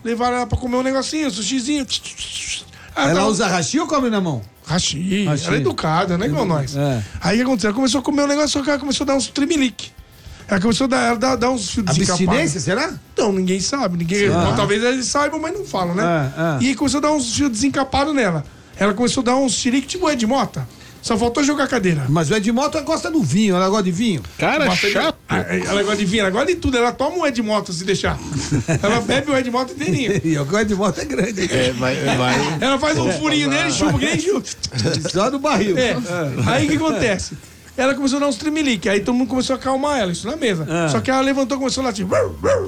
levaram ela pra comer um negocinho, um sushizinho. Ela usa hashi ou come na mão? Hashi. Ela é educada, né, igual nós. Aí o que aconteceu? Ela começou a comer um negócio, só que ela começou a dar uns tremelique. Ela começou a dar uns fios desencapados. Abstinência, será? Então, ninguém sabe. Talvez eles saibam, mas não falam, né? E aí começou a dar uns fios desencapados nela. Ela começou a dar uns xerique tipo Ed Mota. Só faltou jogar a cadeira. Mas o Ed Mota gosta do vinho, ela gosta de vinho. Cara, chato. Ela gosta de vinho, ela gosta de tudo. Ela toma um Ed Mota se deixar. Ela bebe o Ed Mota inteirinho. E o Ed Mota é grande. Vai. Ela faz um furinho nele, chupa, que nem chupa. Só do barril. Aí o que acontece? Ela começou a dar uns tremelique, aí todo mundo começou a acalmar ela, isso na mesa. Só que ela levantou e começou a latir.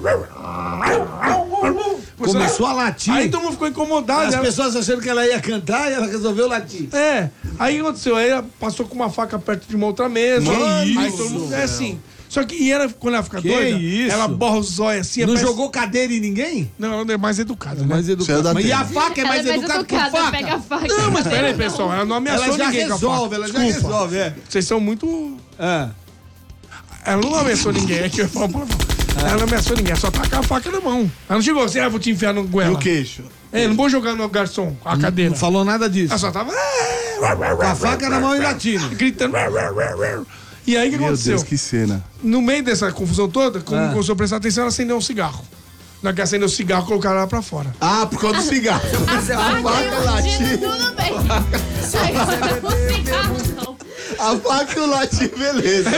Começou a latir. Aí todo mundo ficou incomodado. As pessoas achando que ela ia cantar e ela resolveu latir. Aí o que aconteceu? Aí ela passou com uma faca perto de uma outra mesa. Aí todo mundo é assim. Só que e ela, quando ela fica doida, ela borra os olhos assim. Não jogou cadeira em ninguém? Não, ela é mais educada, né? Mais educada. Mas e a faca é mais educada que a faca? Pega a faca. Não, mas peraí, pessoal, ela não ameaçou ninguém com a faca. Ela já resolve. Vocês são muito... Ela não ameaçou ninguém, é que eu falo. Ela não ameaçou ninguém, ela só tacar a faca na mão. Ela não chegou assim, vou te enfiar no goela. No queixo. Não vou jogar no garçom, a cadeira. Não falou nada disso. Ela só tava... Com a faca na mão e latindo. Gritando... E aí o que aconteceu? Meu Deus, que cena. No meio dessa confusão toda, quando começou a prestar atenção, ela acendeu um cigarro. Na hora que acendeu o cigarro, colocaram ela pra fora. Por causa do cigarro. A faca latir. Tudo bem. Agora o cigarro não. A faca e o latir, beleza.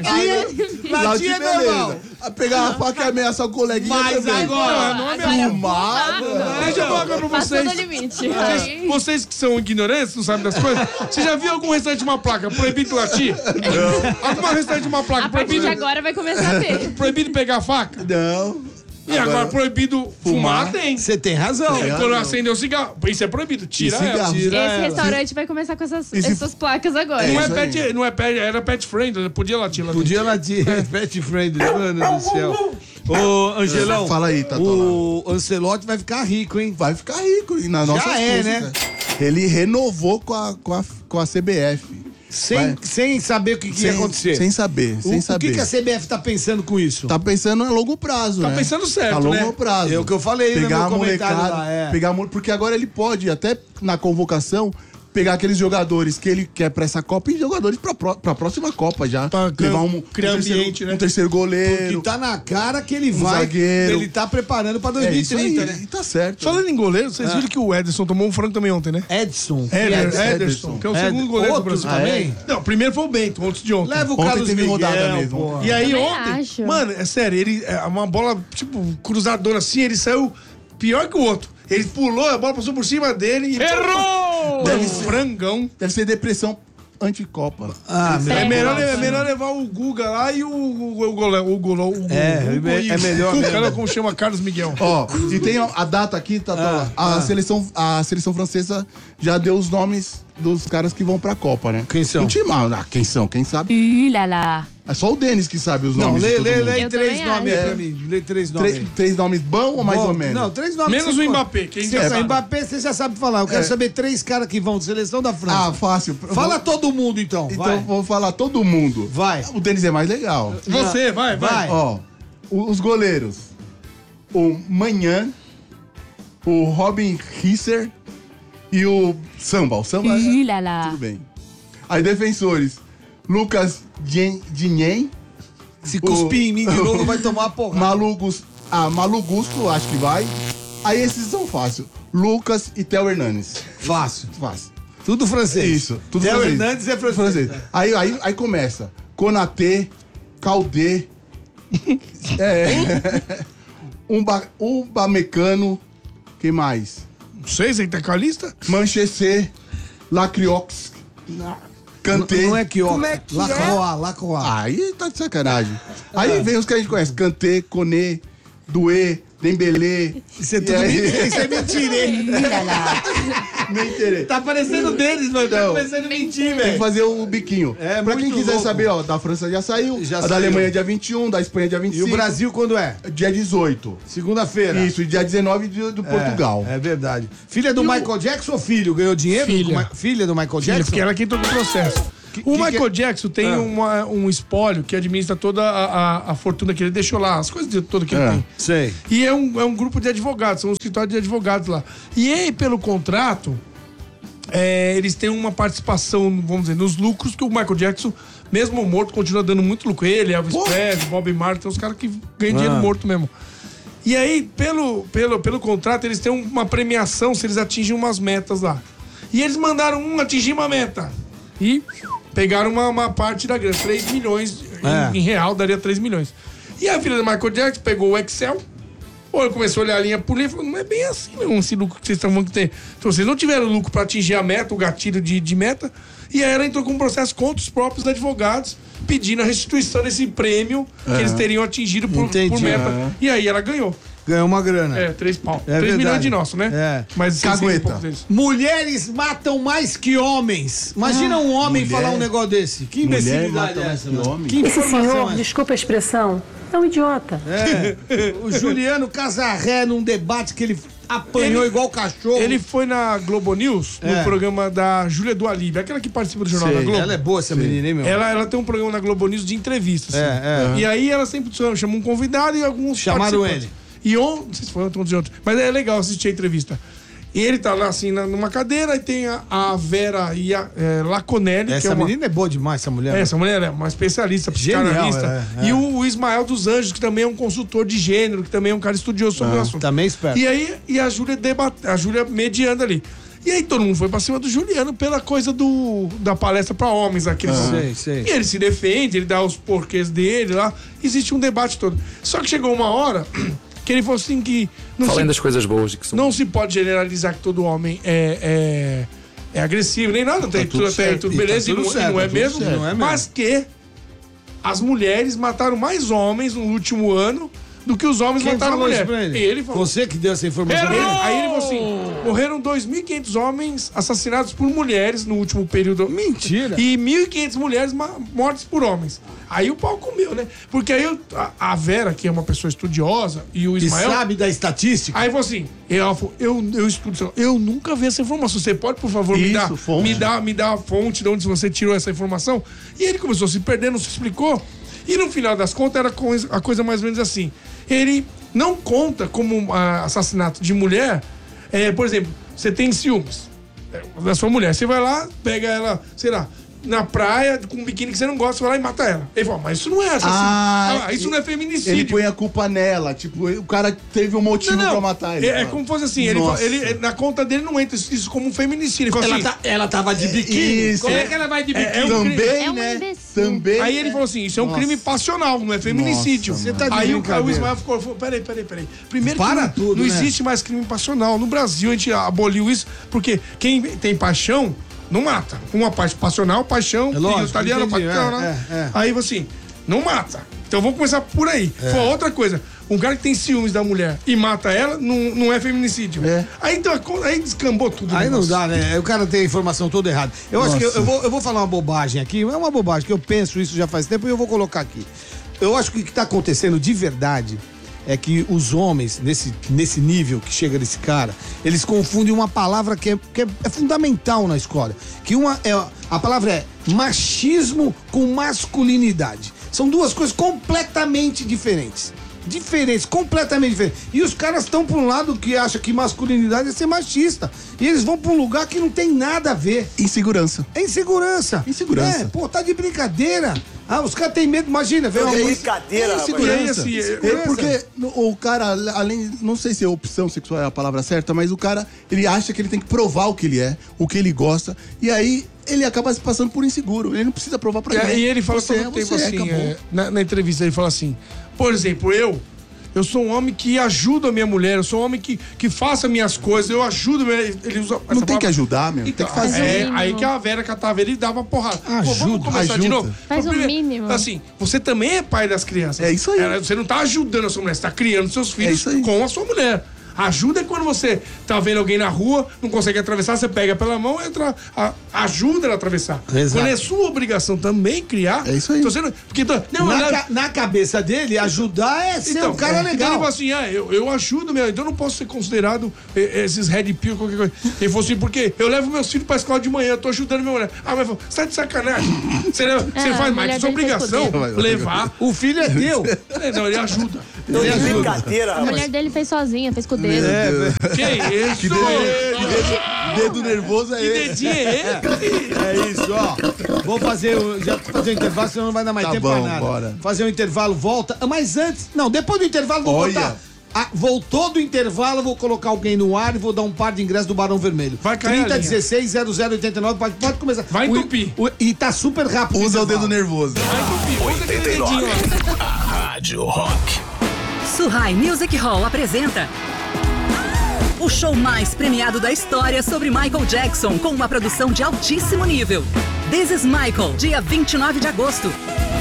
Latir é normal. Pegar a faca e ameaçar o coleguinha Mas também. agora... Não é Fumado. Deixa eu falar agora pra Passou vocês. do limite. Vocês que são ignorantes, não sabem das coisas, você já viu algum restaurante de uma placa proibido latir? Não. Algum restaurante de uma placa A partir de agora vai começar a ter. proibido pegar faca? Não. E agora proibido fumar tem. Você tem razão. Quando acender o cigarro, isso é proibido. Tira E cigarro? ela. Esse restaurante vai começar com essas placas agora. Não é pet, era pet friend, podia latir lá dentro. Podia latir. Pet friend, mano do céu. Ô, Angelão. Fala aí, Tatola. O Ancelotti vai ficar rico, hein? Vai ficar rico. E na nossa né? Ele renovou com a CBF. Sem saber o que ia acontecer. Sem saber. O que a CBF tá pensando com isso? Tá pensando a longo prazo, né? Tá pensando certo, a longo né? prazo. É o que eu falei no pegar meu comentário lá, porque agora ele pode, até na convocação, pegar aqueles jogadores que ele quer pra essa Copa e jogadores pra próxima Copa já. Pra levar criar ambiente, né? Um terceiro goleiro. Porque tá na cara que ele vai. Zagueiro. Ele tá preparando pra Isso 2030, aí, né? e tá certo. Falando em goleiro, vocês viram que o Ederson tomou um frango também ontem, né? Edson. Ederson, que é o segundo goleiro do Brasil. também? Não, primeiro foi o Bento, antes de ontem. Leva o Ontem Carlos teve Miguel, rodada mesmo. porra. E aí Também ontem, acho. mano, é sério, ele uma bola, tipo, cruzadora assim, ele saiu pior que o outro. Ele pulou, a bola passou por cima dele e... Errou! Deve ser frangão. Deve ser depressão anticopa. É melhor levar o Guga lá e o goleiro. É melhor Cuca, mesmo. não, como chama? Carlos Miguel. Ó, e tem a data aqui, Tatola. A seleção francesa já deu os nomes dos caras que vão pra Copa, né? Quem são? Quem são? Quem sabe? Lá. É só o Denis que sabe os Não, nomes. de todo mundo. lê Eu três também nomes aí acho. pra mim. Lê três nomes. Três nomes bons ou mais ou menos? Não, três nomes. Menos que o você Mbappé. conta. Quem Se já é sabe? Mbappé, você já sabe falar. Eu quero saber três caras que vão de seleção da França. Fácil. Fala todo mundo, então. Então Vai. vou falar todo mundo. Vai. O Denis é mais legal. Você, vai. Ó, os goleiros. O Manhã, o Robin Risser e o Samba. O Samba tudo bem. Aí defensores, Lucas Dinhen. Se cuspir em mim de novo, vai tomar uma porrada. Malu Gusto, acho que vai. Aí esses são fáceis. Lucas e Theo Hernandes. Fácil. Tudo francês. Isso, tudo Theo francês. Hernandes é francês. Aí começa. Konaté, Caldé, Ubamecano, quem mais? Vocês aí tá com a lista? Manchester, Lacriox, Kanté. Não é que ó. Como é que Lacroix. Aí tá de sacanagem. Aí vem os que a gente conhece. Kanté, Koné, Doué, Dembélé. Isso é tudo mentira. Isso é mentira, hein? Mentira. Tá parecendo deles, mano. Tá Não. parecendo mentir, Tem que velho. fazer o biquinho. É, pra muito quem quiser louco. saber, ó, da França já saiu. Já a da saiu. Alemanha dia 21, da Espanha dia E 25. o Brasil quando é? Dia 18. Segunda-feira. Isso, e dia 19 do Portugal. É verdade. Filha do Michael Jackson ou filho? Ganhou dinheiro? Filha. Filha do Michael Filha, Jackson? porque ela que entrou com o processo. O Michael Jackson tem um espólio que administra toda a fortuna que ele deixou lá, as coisas todas que ele tem. Sei. E é um grupo de advogados, são um escritório de advogados lá. E aí, pelo contrato, eles têm uma participação, vamos dizer, nos lucros que o Michael Jackson, mesmo morto, continua dando muito lucro. Ele, Elvis Presley, Bob Marley, tem uns caras que ganham dinheiro morto mesmo. E aí, pelo contrato, eles têm uma premiação se eles atingem umas metas lá. E eles mandaram atingir uma meta. E pegaram uma parte da grana, 3 milhões em real, daria 3 milhões. E a filha do Michael Jackson pegou o Excel, ele começou a olhar a linha por linha e falou, não é bem assim, não, esse lucro que vocês estão falando que tem. Então, vocês não tiveram lucro para atingir a meta, o gatilho de meta. E aí ela entrou com um processo contra os próprios advogados, pedindo a restituição desse prêmio que eles teriam atingido por meta. E aí ela ganhou. Ganhou uma grana. 3 pau. 3 milhões de nosso, né? Mas cagueta. Mulheres matam mais que homens. Imagina um homem falar um negócio desse. Que imbecilidade é essa, mano? Esse senhor, desculpa a expressão, é um idiota. O Juliano Casarré, num debate que ele apanhou igual cachorro. Ele foi na Globo News, no programa da Júlia do Alívio, aquela que participa do Jornal da Globo. Ela é boa, essa menina, hein, meu? Ela tem um programa na Globo News de entrevistas. E aí ela sempre chama um convidado e alguns chamaram ele. E não sei se foi ontem ou ontem, mas é legal assistir a entrevista. E ele tá lá assim, numa cadeira, e tem a Vera Laconelli. Essa menina é boa demais, essa mulher. Essa mulher é uma especialista, psicanalista. E o Ismael dos Anjos, que também é um consultor de gênero, que também é um cara estudioso sobre o assunto. Também esperto. E aí, a Júlia mediando ali. E aí todo mundo foi pra cima do Juliano pela coisa da palestra pra homens aqui. Sei. E ele se defende, ele dá os porquês dele lá. Existe um debate todo. Só que chegou uma hora que ele falou assim que... Falando das coisas boas. Que são... Não se pode generalizar que todo homem é agressivo, nem nada. Tem tudo beleza, e não é mesmo. Mas que as mulheres mataram mais homens no último ano do que os homens mataram mulheres. Ele falou. Você que deu essa informação. Aí ele falou assim, morreram 2.500 homens assassinados por mulheres no último período. Mentira. E 1.500 mulheres mortas por homens. Aí o pau comeu, né? Porque aí a Vera, que é uma pessoa estudiosa, e o Ismael... E sabe da estatística? Aí falou assim, eu estudo, eu nunca vi essa informação. Você pode, por favor, me dar a fonte de onde você tirou essa informação? E ele começou a se perder, não se explicou. E no final das contas, era a coisa mais ou menos assim. Ele não conta como assassinato de mulher. Por exemplo, você tem ciúmes da sua mulher. Você vai lá, pega ela, sei lá, na praia, com um biquíni que você não gosta, você vai lá e mata ela. Ele fala, mas isso não é assassinato. Isso não é feminicídio. Ele põe a culpa nela. Tipo, o cara teve um motivo pra matar ele. É como se fosse assim. Ele, na conta dele não entra isso como um feminicídio. Ele fala assim, ela tava de biquíni. Isso. Como é que ela vai de biquíni? Também, um né? imbecil. Também. Aí ele falou assim, isso é um crime passional, não é feminicídio. Nossa, tá de aí o brincadeira. Ismael falou, peraí. Primeiro Para que tudo, não né? existe mais crime passional. No Brasil a gente aboliu isso, porque quem tem paixão não mata. Uma parte passional, paixão, lógico, italiano, entendi, Aí assim, não mata. Então vamos começar por aí. Foi outra coisa. Um cara que tem ciúmes da mulher e mata ela, não é feminicídio. Aí descambou tudo. Aí não dá, né? O cara tem a informação toda errada. Eu acho que eu vou falar uma bobagem aqui. É uma bobagem que eu penso isso já faz tempo e eu vou colocar aqui. Eu acho que o que está acontecendo de verdade é que os homens, nesse nível que chega desse cara, eles confundem uma palavra que é fundamental na escola. A palavra é machismo com masculinidade. São duas coisas completamente diferentes. Completamente diferentes. E os caras estão por um lado que acha que masculinidade é ser machista. E eles vão pra um lugar que não tem nada a ver. Insegurança. É insegurança. Tá de brincadeira. Os caras têm medo, imagina, velho. Brincadeira, insegurança. Porque o cara, além, não sei se opção sexual é a palavra certa, mas o cara, ele acha que ele tem que provar o que ele é, o que ele gosta, e aí ele acaba se passando por inseguro. Ele não precisa provar pra ninguém. E ele fala todo tempo assim, na entrevista, ele fala assim, por exemplo, eu sou um homem que ajuda a minha mulher, eu sou um homem que faça minhas coisas, eu ajudo. Ele usa não tem que ajudar, meu. Então, tem que fazer. Aí que a Vera catava ele e dava porrada. Ajuda, vamos começar de novo? Faz o mínimo. Assim, você também é pai das crianças. É isso aí. Você não tá ajudando a sua mulher, você tá criando seus filhos com a sua mulher. Ajuda é quando você tá vendo alguém na rua, não consegue atravessar, você pega pela mão e ajuda ela a atravessar. Exato. Quando é sua obrigação também criar... É isso aí. Porque, Na cabeça dele, ajudar é ser um cara legal. Então ele fala assim, eu ajudo mesmo, então eu não posso ser considerado esses red pill, qualquer coisa. Ele falou assim, porque eu levo meus filhos pra escola de manhã, eu tô ajudando minha mulher. Mas você tá de sacanagem. Você faz mais que sua obrigação levar. O filho é teu. Não, ele ajuda. A mulher dele fez sozinha, fez com o dedo. Que isso? Dedo nervoso é Que ele. dedinho é ele? É isso, ó. Vou fazer o intervalo, senão não vai dar mais Tá tempo bom, pra nada. bora. Fazer o intervalo, volta. Mas antes, não, depois do intervalo vou Olha. botar. Voltou do intervalo, vou colocar alguém no ar e vou dar um par de ingressos do Barão Vermelho. Vai cair 3016-0089, pode começar. Vai entupir. E tá super rápido. Usa o dedo nervoso. Usa aquele dedinho lá. Rádio Rock. Suhai Music Hall apresenta o show mais premiado da história sobre Michael Jackson, com uma produção de altíssimo nível. This is Michael, dia 29 de agosto.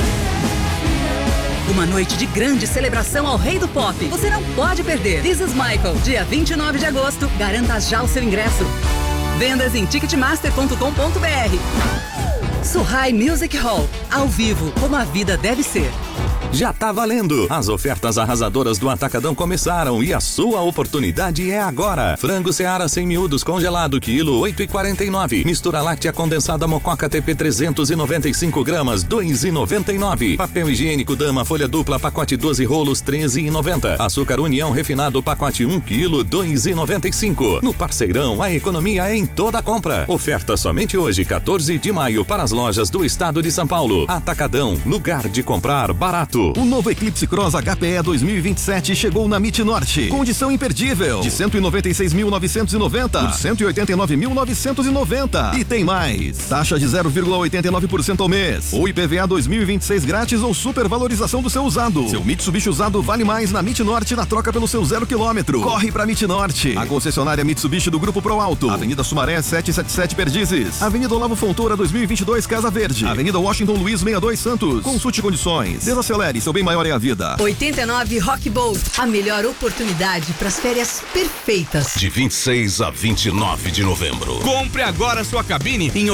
Uma noite de grande celebração ao rei do pop. Você não pode perder. This is Michael, dia 29 de agosto. Garanta já o seu ingresso. Vendas em ticketmaster.com.br. Suhai Music Hall, ao vivo, como a vida deve ser. Já tá valendo! As ofertas arrasadoras do Atacadão começaram e a sua oportunidade é agora. Frango Seara 100 miúdos congelado, quilo 8,49. Mistura láctea condensada Mococa TP 395 gramas, 2,99. Papel higiênico Dama folha dupla, pacote 12 rolos, 13,90. Açúcar União refinado, pacote 1 quilo, 2,95. No Parceirão, a economia é em toda a compra. Oferta somente hoje, 14 de maio, para as lojas do estado de São Paulo. Atacadão, lugar de comprar barato. O novo Eclipse Cross HPE 2027 chegou na MIT Norte. Condição imperdível. De 196.990 por 189.990. E tem mais. Taxa de 0,89% ao mês. Ou IPVA 2026 grátis ou supervalorização do seu usado. Seu Mitsubishi usado vale mais na MIT Norte na troca pelo seu 0 km. Corre pra MIT Norte. A concessionária Mitsubishi do Grupo Pro Alto. Avenida Sumaré 777 Perdizes. Avenida Olavo Fontoura 2022 Casa Verde. Avenida Washington Luiz 62 Santos. Consulte condições. Desacelere, seu bem maior é a vida. 89 Rock Boat, a melhor oportunidade para as férias perfeitas. De 26 a 29 de novembro. Compre agora sua cabine em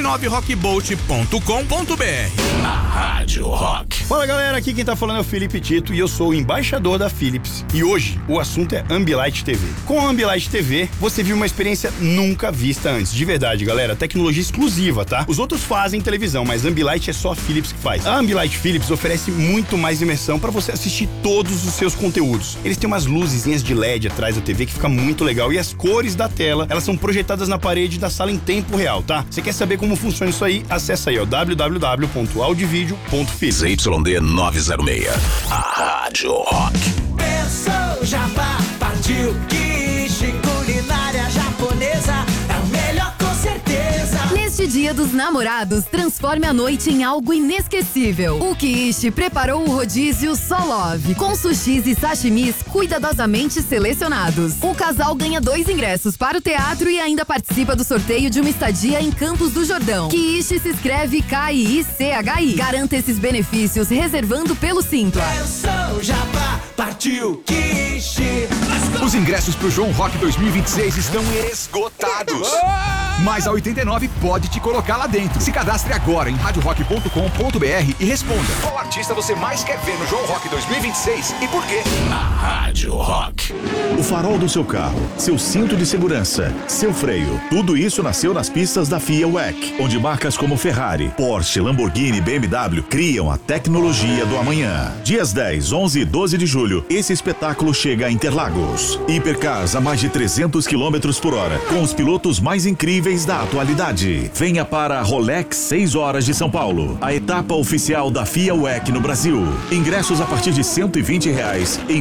89rockboat.com.br. Na Rádio Rock. Fala galera, aqui quem tá falando é o Felipe Tito e eu sou o embaixador da Philips. E hoje o assunto é Ambilight TV. Com a Ambilight TV, você viu uma experiência nunca vista antes. De verdade, galera, tecnologia exclusiva, tá? Os outros fazem televisão, mas a Ambilight é só a Philips que faz. A Ambilight Philips oferece muito mais imersão para você assistir todos os seus conteúdos. Eles têm umas luzinhas de LED atrás da TV que fica muito legal e as cores da tela, elas são projetadas na parede da sala em tempo real, tá? Você quer saber como funciona isso aí? Acessa aí, ó, www.audiovideo.philips. ZYD 906. A Rádio Rock. Pensou, Jabá, partiu, quiche, culinária japonesa, é o melhor com certeza. Neste Dia dos Namorados, transforme a noite em algo inesquecível. O Kiishi preparou o rodízio Solove, com sushis e sashimis cuidadosamente selecionados. O casal ganha 2 ingressos para o teatro e ainda participa do sorteio de uma estadia em Campos do Jordão. Kiishi se escreve K-I-C-H-I. Garanta esses benefícios reservando pelo Simpla. Pensou, Jabá, partiu, quiche. Os ingressos pro João Rock 2026 estão esgotados. Mas a 89 pode te colocar lá dentro. Se cadastre agora em radiorock.com.br e responda: qual artista você mais quer ver no João Rock 2026 e por quê? Na Rádio Rock. O farol do seu carro, seu cinto de segurança, seu freio, tudo isso nasceu nas pistas da FIA WEC, onde marcas como Ferrari, Porsche, Lamborghini e BMW criam a tecnologia do amanhã. Dias 10, 11 e 12 de julho, esse espetáculo chega a Interlagos. Hipercars a mais de 300 km por hora, com os pilotos mais incríveis da atualidade. Venha para a Rolex 6 horas de São Paulo, a etapa oficial da FIA WEC no Brasil. Ingressos a partir de R$120 em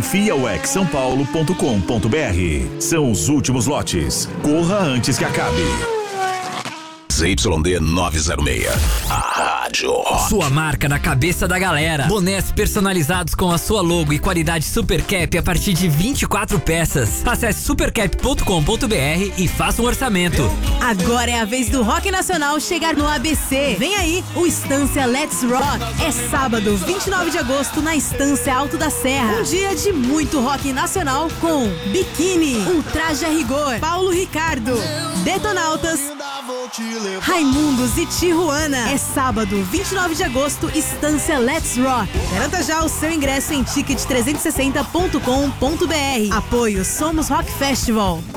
fiawecsaopaulo.com.br. São os últimos lotes. Corra antes que acabe. ZYD 906. A rádio. Sua marca na cabeça da galera. Bonés personalizados com a sua logo e qualidade Super Cap a partir de 24 peças. Acesse supercap.com.br e faça um orçamento. Agora é a vez do rock nacional chegar no ABC. Vem aí o Estância Let's Rock. É sábado, 29 de agosto, na Estância Alto da Serra. Um dia de muito rock nacional com Biquíni, Ultraje a Rigor, Paulo Ricardo, Detonautas, Raimundos e Tijuana. É sábado, 29 de agosto, Estância Let's Rock. Garanta já o seu ingresso em ticket360.com.br. Apoio Somos Rock Festival.